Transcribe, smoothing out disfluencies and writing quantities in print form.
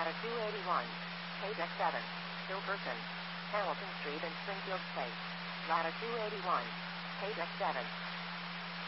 Ladder 281. Paydeck 7. Hilkerson. Hamilton Street and Springfield Place. Ladder 281. Paydeck 7.